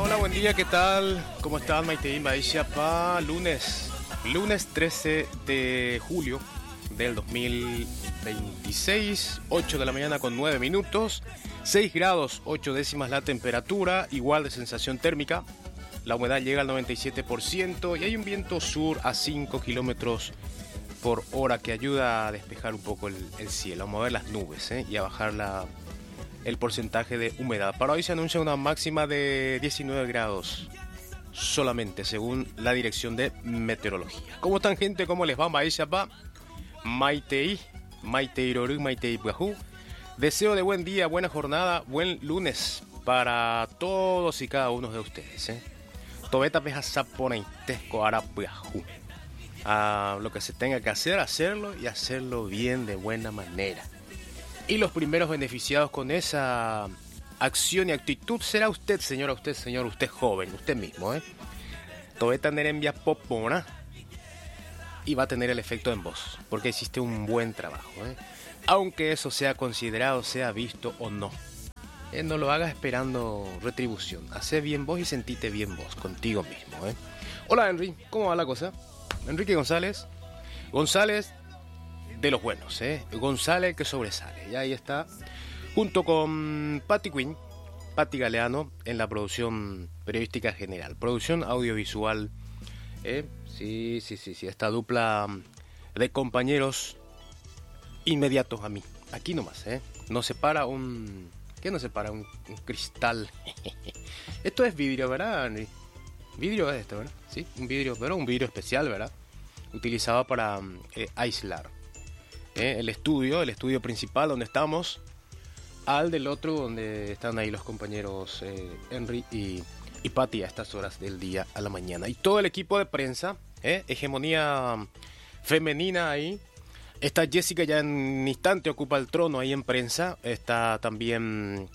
hola, buen día, ¿qué tal? ¿Cómo están, Maite Baisha? Lunes 13 de julio del 2026, 8 de la mañana con 9 minutos, 6 grados 8 décimas la temperatura, igual de sensación térmica, la humedad llega al 97% y hay un viento sur a 5 kilómetros por hora que ayuda a despejar un poco el cielo, a mover las nubes y a bajar el porcentaje de humedad. Para hoy se anuncia una máxima de 19 grados solamente, según la Dirección de Meteorología. ¿Cómo están, gente? ¿Cómo les va? Maitei Roru, Maitei Buajú. Deseo de buen día, buena jornada, buen lunes para todos y cada uno de ustedes. Tobeta peja sapona intesco ara Buajú. A lo que se tenga que hacer, hacerlo y hacerlo bien, de buena manera. Y los primeros beneficiados con esa acción y actitud será usted, señora, usted, señor, usted joven, usted mismo, Tobeta nerembia popona y va a tener el efecto en vos, porque hiciste un buen trabajo, Aunque eso sea considerado, sea visto o no. No lo hagas esperando retribución. Hacé bien vos y sentite bien vos, contigo mismo, Hola, Henry, ¿cómo va la cosa? Enrique González de los buenos, González que sobresale. Y ahí está, junto con Patti Galeano en la producción periodística general, producción audiovisual, sí, esta dupla de compañeros inmediatos a mí, aquí nomás, nos separa ¿qué nos separa? Un cristal. Esto es vidrio, ¿verdad, Henry? Vidrio es esto, ¿verdad? Sí, un vidrio especial, ¿verdad? Utilizado para aislar el estudio principal donde estamos, al del otro donde están ahí los compañeros Henry y Patti a estas horas del día a la mañana. Y todo el equipo de prensa, hegemonía femenina ahí. Está Jessica, ya en un instante ocupa el trono ahí en prensa. Está también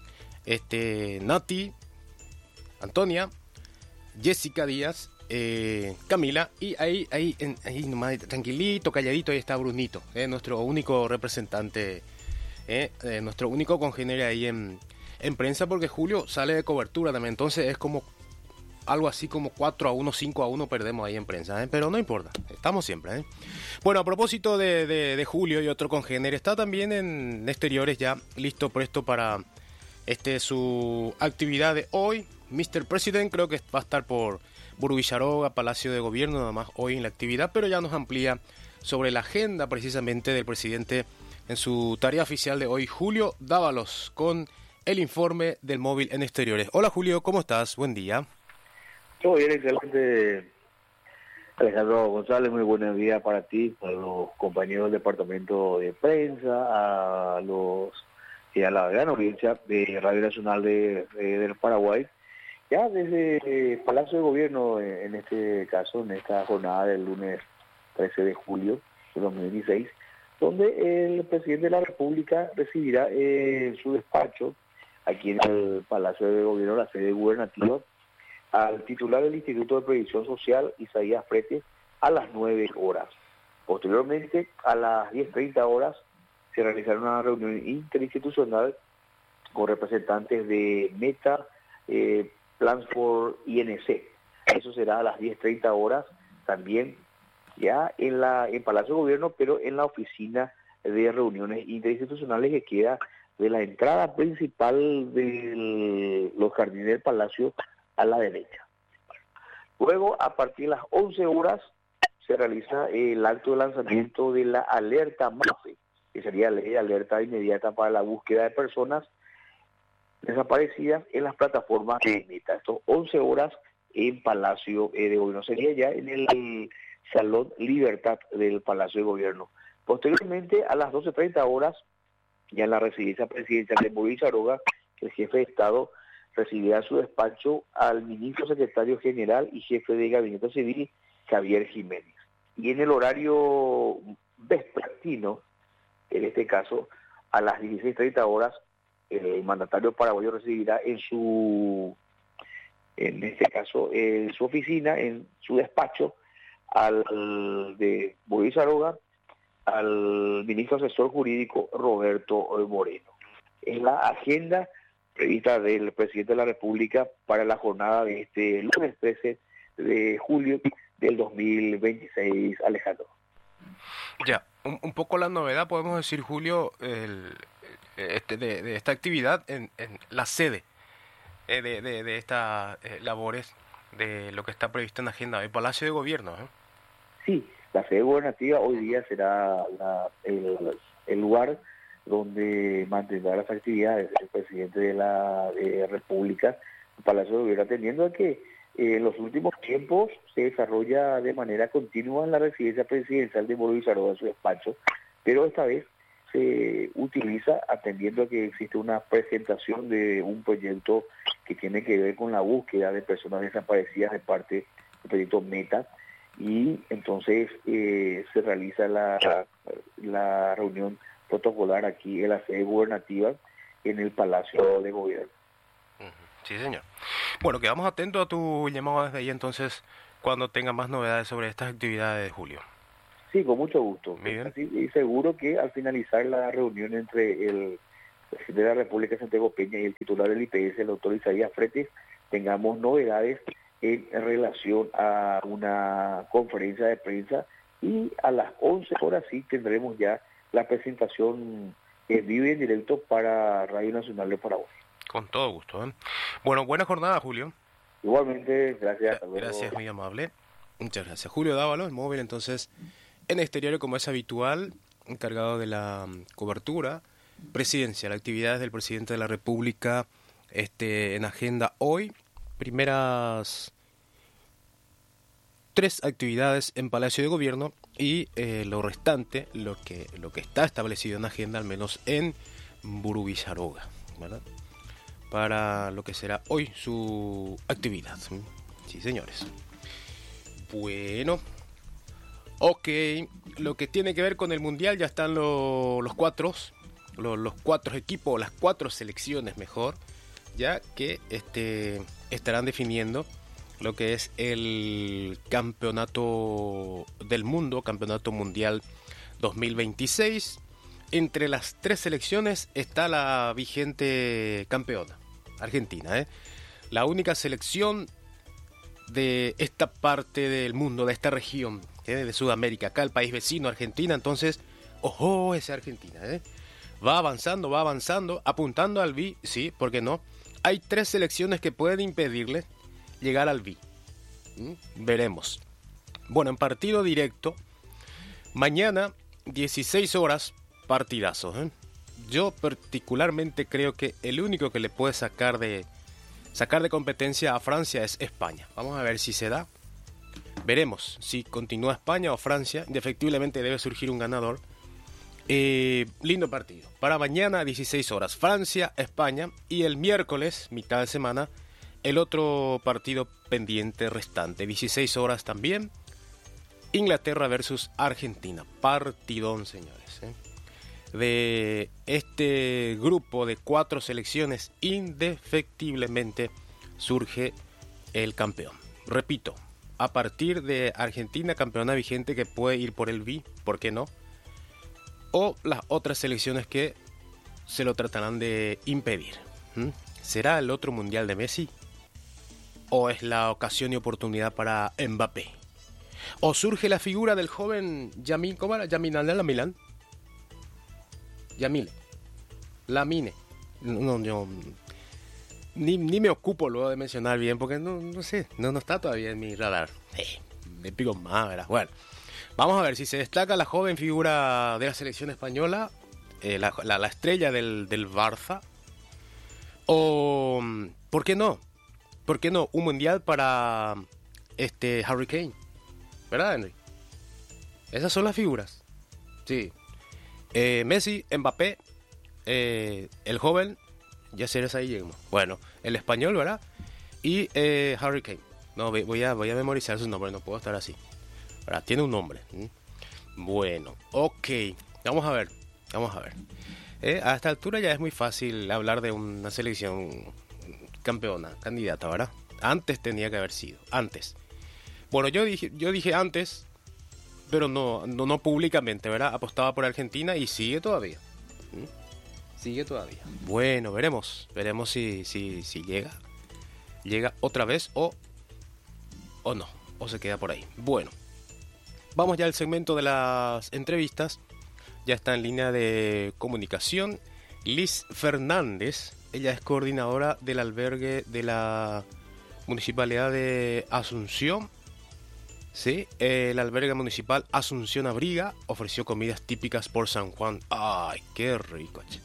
Nati, Antonia, Jessica Díaz, Camila, y ahí nomás, tranquilito, calladito, ahí está Brunito, nuestro único representante, nuestro único congénere ahí en prensa, porque Julio sale de cobertura también, entonces es como algo así como 4-1, 5-1 perdemos ahí en prensa, pero no importa, estamos siempre, Bueno, a propósito de Julio y otro congénere, está también en exteriores ya listo, presto para su actividad de hoy. Mr. President creo que va a estar por Burguillaroga, Palacio de Gobierno, nada más hoy en la actividad, pero ya nos amplía sobre la agenda precisamente del presidente en su tarea oficial de hoy, Julio Dávalos, con el informe del móvil en exteriores. Hola, Julio, ¿cómo estás? Buen día. Todo bien, excelente. Alejandro González, muy buenos días para ti, para los compañeros del departamento de prensa, a la gran audiencia de Radio Nacional del Paraguay. Ya desde Palacio de Gobierno, en este caso, en esta jornada del lunes 13 de julio de 2016, donde el presidente de la República recibirá en su despacho, aquí en el Palacio de Gobierno, la sede gubernativa, al titular del Instituto de Previsión Social, Isaías Fretes, a las 9 horas. Posteriormente, a las 10:30 horas, se realizará una reunión interinstitucional con representantes de Meta, Plans for INC. Eso será a las 10:30 horas, también ya en Palacio de Gobierno, pero en la oficina de reuniones interinstitucionales que queda de la entrada principal de los jardines del Palacio a la derecha. Luego, a partir de las 11 horas, se realiza el acto de lanzamiento de la alerta MAFE, que sería la alerta inmediata para la búsqueda de personas desaparecidas en las plataformas de Meta. Esto 11 horas en Palacio de Gobierno. Sería ya en el Salón Libertad del Palacio de Gobierno. Posteriormente, a las 12:30 horas, ya en la residencia presidencial de Burguillaroga, el jefe de Estado recibirá a su despacho al ministro secretario general y jefe de Gabinete Civil, Javier Jiménez. Y en el horario vespertino, en este caso, a las 16:30 horas, el mandatario paraguayo recibirá en su oficina, en su despacho, de Burguillaroga, al ministro asesor jurídico Roberto Moreno. Es la agenda prevista del presidente de la República para la jornada de este lunes 13 de julio del 2026, Alejandro. Ya, un poco la novedad, podemos decir, Julio, de esta actividad en la sede de estas labores, de lo que está previsto en la agenda del Palacio de Gobierno. Sí, la sede gubernativa hoy día será el lugar donde mantendrá las actividades el presidente de la República, el Palacio de Gobierno, atendiendo a que en los últimos tiempos se desarrolla de manera continua en la residencia presidencial de Moro Villarroel, su despacho, pero esta vez se utiliza atendiendo a que existe una presentación de un proyecto que tiene que ver con la búsqueda de personas desaparecidas de parte del proyecto Meta, y entonces se realiza la reunión protocolar aquí en la sede gubernativa en el Palacio de Gobierno. Sí, señor. Bueno, quedamos atentos a tu llamado desde ahí entonces cuando tenga más novedades sobre estas actividades, Julio. Sí, con mucho gusto. Muy bien. Así, y seguro que al finalizar la reunión entre el presidente de la República, Santiago Peña, y el titular del IPS, el doctor Isaías Fretes, tengamos novedades en relación a una conferencia de prensa, y a las 11 horas sí tendremos ya la presentación en vivo y en directo para Radio Nacional de Paraguay. Con todo gusto, ¿eh? Bueno, buena jornada, Julio. Igualmente, gracias. Hasta luego. Gracias, muy amable. Muchas gracias. Julio Dávalo, el móvil entonces en exterior, como es habitual, encargado de la cobertura presidencial, actividades del presidente de la República en agenda hoy. Primeras 3 actividades en Palacio de Gobierno y lo restante, lo que está establecido en agenda, al menos en Moro Villarroel, ¿verdad? Para lo que será hoy su actividad. Sí, señores. Bueno, ok, lo que tiene que ver con el Mundial, ya están los 4 equipos, las 4 selecciones mejor, ya que estarán definiendo lo que es el campeonato del mundo, campeonato mundial 2026. Entre las 3 selecciones está la vigente campeona, Argentina, la única selección de esta parte del mundo, de esta región, de Sudamérica, acá el país vecino, Argentina. Entonces, ojo, esa Argentina, va avanzando, apuntando al B, sí, ¿por qué no? Hay 3 selecciones que pueden impedirle llegar al B. Veremos. Bueno, en partido directo, mañana, 16 horas, partidazos. Yo particularmente creo que el único que le puede sacar de competencia a Francia es España. Vamos a ver si se da. Veremos si continúa España o Francia. Indefectiblemente debe surgir un ganador. Lindo partido. Para mañana, 16 horas, Francia, España. Y el miércoles, mitad de semana, el otro partido pendiente restante. 16 horas también. Inglaterra versus Argentina. Partidón, señores. De este grupo de 4 selecciones, indefectiblemente surge el campeón. Repito, a partir de Argentina, campeona vigente que puede ir por el B, ¿por qué no? O las otras selecciones que se lo tratarán de impedir. ¿Será el otro mundial de Messi? ¿O es la ocasión y oportunidad para Mbappé? ¿O surge la figura del joven Yamil, ¿cómo era? Lamine. No, yo ni me ocupo luego de mencionar bien porque no sé, no está todavía en mi radar. Me pico más, ¿verdad? Bueno, vamos a ver si se destaca la joven figura de la selección española, la estrella del Barça. O, ¿por qué no? Un mundial para Harry Kane, ¿verdad, Henry? Esas son las figuras. Sí. Messi, Mbappé, el joven, ya serás ahí, llegamos. Bueno, el español, ¿verdad? Y Harry Kane. No, voy a memorizar su nombre, no puedo estar así. ¿Verdad? Tiene un nombre. Bueno, ok. Vamos a ver. A esta altura ya es muy fácil hablar de una selección campeona, candidata, ¿verdad? Antes tenía que haber sido. Antes. Bueno, yo dije antes, pero no públicamente, ¿verdad? Apostaba por Argentina y sigue todavía. Sigue todavía. Bueno, veremos si llega otra vez o no, o se queda por ahí. Bueno, vamos ya al segmento de las entrevistas. Ya está en línea de comunicación Liz Fernández. Ella es coordinadora del albergue de la Municipalidad de Asunción. Sí, el albergue municipal Asunción Abriga ofreció comidas típicas por San Juan. ¡Ay, qué rico! Che.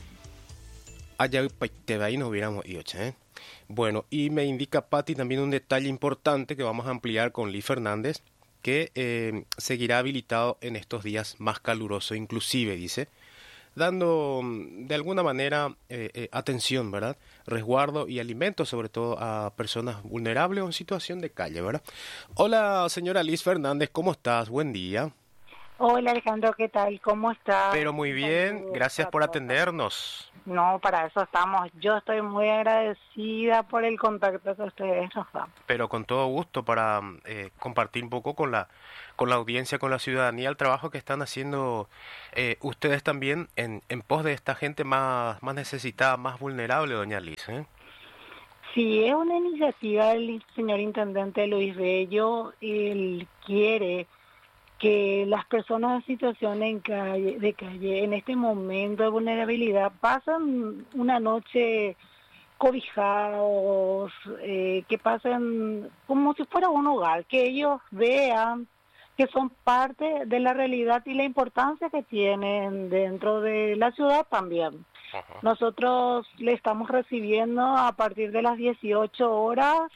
Allá te ahí nos hubiéramos ido, che, ¿eh? Bueno, y me indica Patti también un detalle importante que vamos a ampliar con Liz Fernández, que seguirá habilitado en estos días más calurosos, inclusive, dice, dando de alguna manera atención, ¿verdad? Resguardo y alimentos, sobre todo a personas vulnerables o en situación de calle, ¿verdad? Hola, señora Liz Fernández, ¿cómo estás? Buen día. Hola Alejandro, ¿qué tal? ¿Cómo estás? Pero muy bien, gracias por atendernos. No, para eso estamos. Yo estoy muy agradecida por el contacto que ustedes nos dan. Pero con todo gusto para compartir un poco con la audiencia, con la ciudadanía, el trabajo que están haciendo ustedes también en pos de esta gente más necesitada, más vulnerable, doña Liz, ¿eh? Sí, es una iniciativa del señor Intendente Luis Bello. Él quiere que las personas en situación de calle en este momento de vulnerabilidad pasen una noche cobijados, que pasen como si fuera un hogar, que ellos vean que son parte de la realidad y la importancia que tienen dentro de la ciudad también. Ajá. Nosotros le estamos recibiendo a partir de las 18 horas,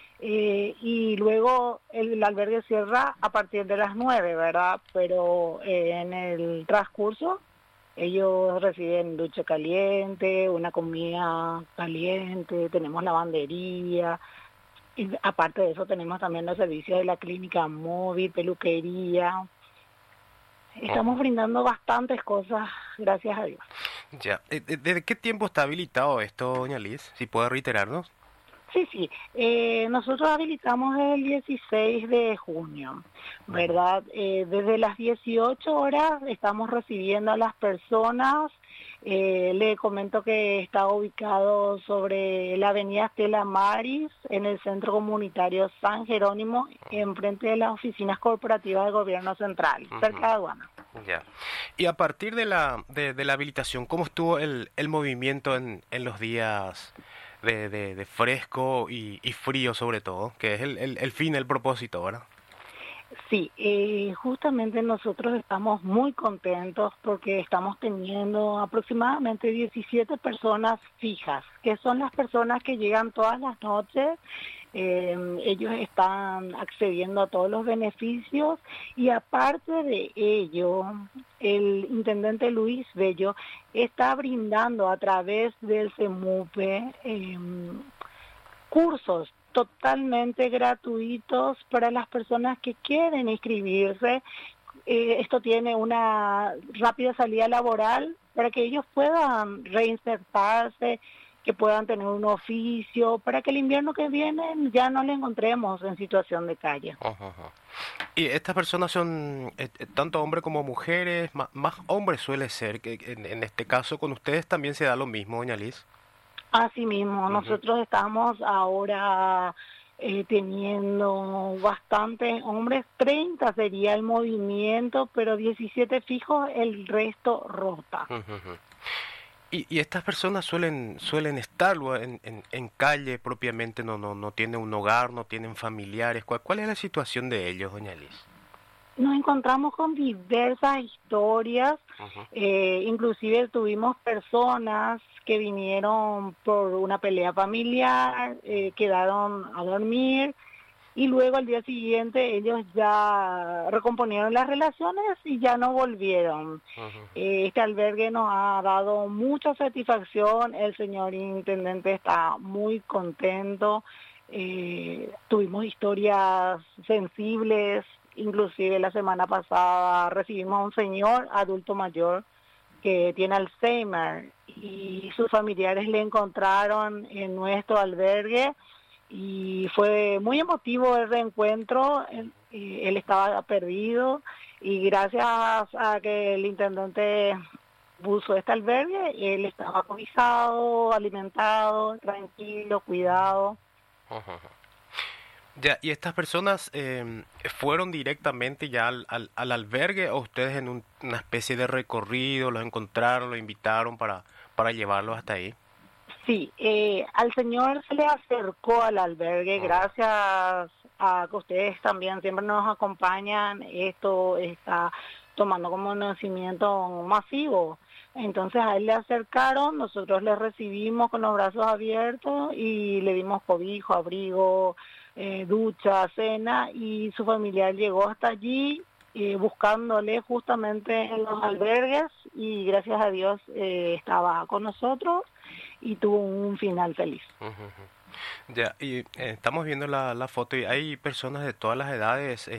y luego el albergue cierra a partir de las 9, ¿verdad? Pero en el transcurso ellos reciben ducha caliente, una comida caliente, tenemos lavandería, y aparte de eso tenemos también los servicios de la clínica móvil, peluquería. Estamos brindando bastantes cosas, gracias a Dios. Ya, ¿desde qué tiempo está habilitado esto, doña Liz? Si puede reiterarnos. Sí, nosotros habilitamos el 16 de junio, ¿verdad? Desde las 18 horas estamos recibiendo a las personas. Le comento que está ubicado sobre la avenida Estela Maris, en el Centro Comunitario San Jerónimo, enfrente de las oficinas corporativas del Gobierno Central, cerca de aduana. Ya. Y a partir de la habilitación, ¿cómo estuvo el movimiento en los días de fresco y frío sobre todo, que es el fin, el propósito, ¿verdad? Sí, justamente nosotros estamos muy contentos porque estamos teniendo aproximadamente 17 personas fijas, que son las personas que llegan todas las noches. Ellos están accediendo a todos los beneficios y aparte de ello, el intendente Luis Bello está brindando a través del CEMUPE cursos totalmente gratuitos para las personas que quieren inscribirse. Esto tiene una rápida salida laboral para que ellos puedan reinsertarse, que puedan tener un oficio, para que el invierno que viene ya no le encontremos en situación de calle. Ajá. Y estas personas son tanto hombres como mujeres, más hombres suele ser, que en este caso con ustedes también se da lo mismo, doña Liz. Así mismo, nosotros estamos ahora teniendo bastantes hombres, 30 sería el movimiento, pero 17 fijos, el resto rota. Y estas personas suelen estar en calle propiamente, no tienen un hogar, no tienen familiares. ¿Cuál es la situación de ellos, doña Liz? Nos encontramos con diversas historias, inclusive tuvimos personas que vinieron por una pelea familiar, quedaron a dormir y luego al día siguiente ellos ya recomponieron las relaciones y ya no volvieron. Este albergue nos ha dado mucha satisfacción, el señor intendente está muy contento, tuvimos historias sensibles. Inclusive la semana pasada recibimos a un señor adulto mayor que tiene Alzheimer y sus familiares le encontraron en nuestro albergue y fue muy emotivo el reencuentro. Él estaba perdido y gracias a que el intendente puso este albergue, él estaba cobijado, alimentado, tranquilo, cuidado. Ajá. Ya, ¿y estas personas fueron directamente ya al albergue o ustedes en una especie de recorrido los encontraron, los invitaron para llevarlos hasta ahí? Sí, al señor se le acercó al albergue, gracias a que ustedes también siempre nos acompañan, esto está tomando como conocimiento masivo. Entonces a él le acercaron, nosotros le recibimos con los brazos abiertos y le dimos cobijo, abrigo, ducha, cena, y su familiar llegó hasta allí buscándole justamente en los albergues y gracias a Dios estaba con nosotros y tuvo un final feliz. Ya, y estamos viendo la foto y hay personas de todas las edades,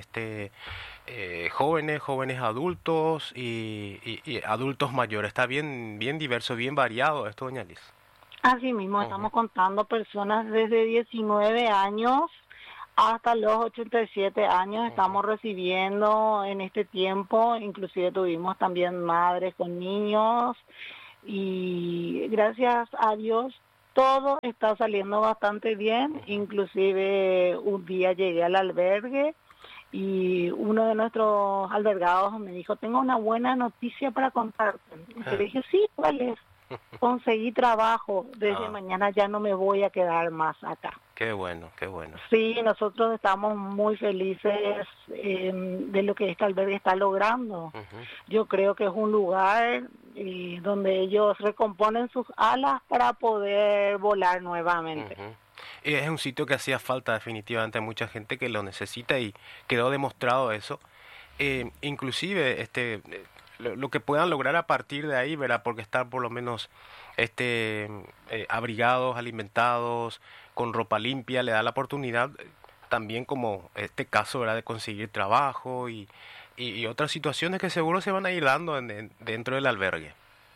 jóvenes adultos y adultos mayores. Está bien diverso, bien variado esto, doña Liz. Así mismo, estamos contando personas desde 19 años hasta los 87 años estamos recibiendo en este tiempo, inclusive tuvimos también madres con niños y gracias a Dios todo está saliendo bastante bien, inclusive un día llegué al albergue y uno de nuestros albergados me dijo, tengo una buena noticia para contarte. Y le dije, sí, ¿cuál es? Conseguí trabajo, desde mañana ya no me voy a quedar más acá. Qué bueno, qué bueno. Sí, nosotros estamos muy felices de lo que este albergue está logrando. Yo creo que es un lugar donde ellos recomponen sus alas para poder volar nuevamente. Y es un sitio que hacía falta definitivamente a mucha gente que lo necesita y quedó demostrado eso. Inclusive lo que puedan lograr a partir de ahí, ¿verdad? Porque estar por lo menos abrigados, alimentados, con ropa limpia, le da la oportunidad también como este caso, ¿verdad? De conseguir trabajo y otras situaciones que seguro se van a ir dando dentro del albergue.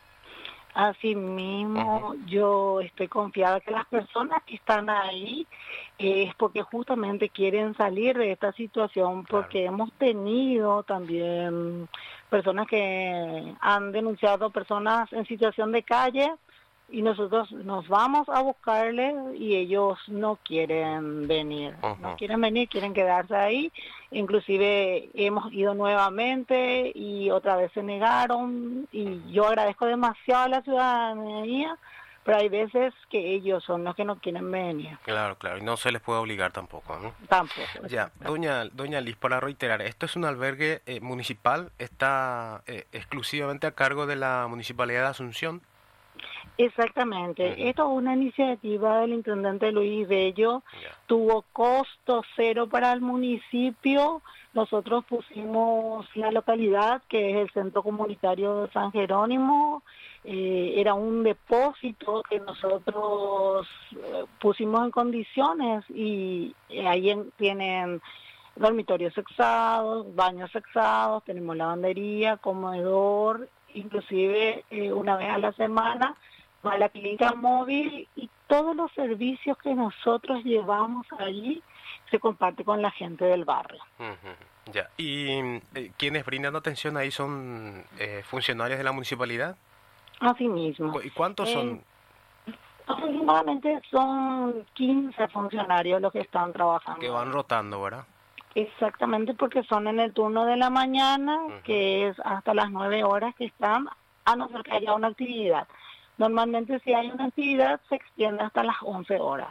Así mismo, yo estoy confiada que las personas que están ahí es porque justamente quieren salir de esta situación, porque hemos tenido también personas que han denunciado personas en situación de calle y nosotros nos vamos a buscarles y ellos no quieren venir, quieren quedarse ahí. Inclusive hemos ido nuevamente y otra vez se negaron y yo agradezco demasiado a la ciudadanía, pero hay veces que ellos son los que no quieren venir. Claro, y no se les puede obligar tampoco, ¿no? Tampoco. Ya, doña Liz, para reiterar, esto es un albergue municipal, está exclusivamente a cargo de la Municipalidad de Asunción. Exactamente, esto es una iniciativa del intendente Luis Bello, tuvo costo cero para el municipio, nosotros pusimos la localidad que es el Centro Comunitario de San Jerónimo, era un depósito que nosotros pusimos en condiciones y ahí tienen dormitorios sexados, baños sexados, tenemos lavandería, comedor, inclusive una vez a la semana va a la clínica móvil y todos los servicios que nosotros llevamos allí se comparte con la gente del barrio. Ya. ¿Y quienes brindan atención ahí son funcionarios de la municipalidad? Así mismo. ¿Y cuántos son? Aproximadamente son 15 funcionarios los que están trabajando. Que van rotando, ¿verdad? Exactamente, porque son en el turno de la mañana, que es hasta las 9 horas que están, a no ser que haya una actividad. Normalmente si hay una actividad se extiende hasta las 11 horas.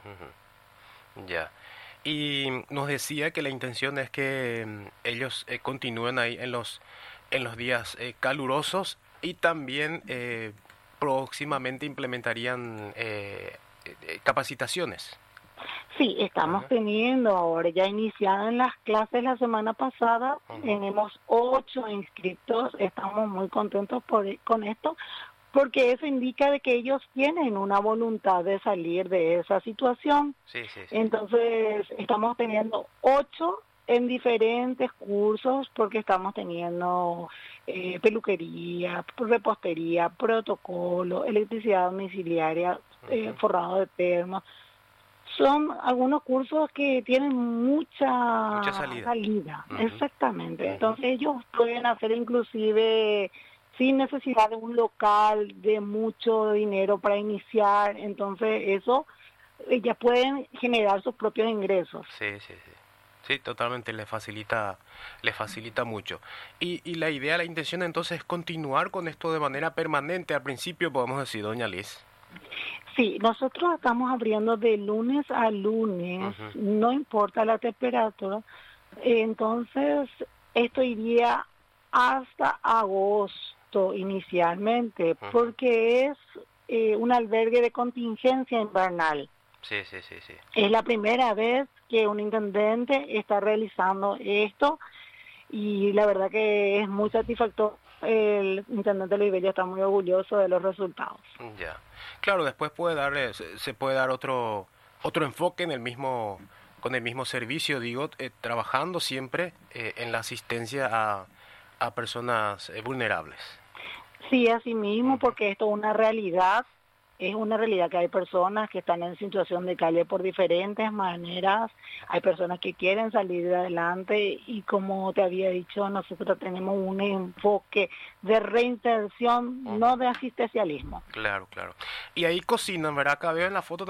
Ya. Y nos decía que la intención es que ellos continúen ahí en los días calurosos y también próximamente implementarían capacitaciones. Sí, estamos teniendo ahora, ya iniciaron las clases la semana pasada, tenemos 8 inscritos, estamos muy contentos con esto, porque eso indica de que ellos tienen una voluntad de salir de esa situación. Sí. Entonces, estamos teniendo 8 en diferentes cursos, porque estamos teniendo peluquería, repostería, protocolo, electricidad domiciliaria, forrado de termos. Son algunos cursos que tienen mucha salida. Exactamente. Entonces ellos pueden hacer inclusive sin necesidad de un local, de mucho dinero para iniciar. Entonces eso, ya pueden generar sus propios ingresos. Sí, sí, sí. Sí, totalmente, le facilita mucho. Y la idea, la intención entonces es continuar con esto de manera permanente. Al principio podemos decir, doña Liz. Sí, nosotros estamos abriendo de lunes a lunes, no importa la temperatura. Entonces, esto iría hasta agosto inicialmente, porque es un albergue de contingencia invernal. Sí, sí, sí, sí. Es la primera vez que un intendente está realizando esto y la verdad que es muy satisfactorio. El intendente Luis Bello está muy orgulloso de los resultados. Ya. Claro, después se puede dar otro enfoque con el mismo servicio, digo, trabajando siempre en la asistencia a personas vulnerables. Sí, así mismo, porque esto es una realidad que hay personas que están en situación de calle por diferentes maneras, hay personas que quieren salir adelante y como te había dicho, nosotros tenemos un enfoque de reinserción, no de asistencialismo. Claro, claro. Y ahí cocinan, ¿verdad? Acá veo en la foto